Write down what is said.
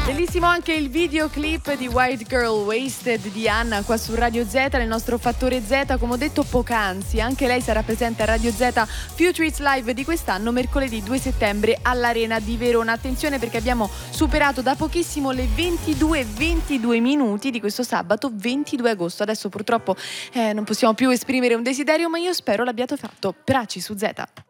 Bellissimo anche il videoclip di White Girl Wasted di Anna qua su Radio Z, nel nostro Fattore Z, come ho detto poc'anzi. Anche lei sarà presente a Radio Z Future Hits Live di quest'anno, mercoledì 2 settembre all'Arena di Verona. Attenzione perché abbiamo superato da pochissimo le 22 minuti di questo sabato 22 agosto. Adesso purtroppo non possiamo più esprimere un desiderio, ma io spero l'abbiate fatto. Bracci su Z.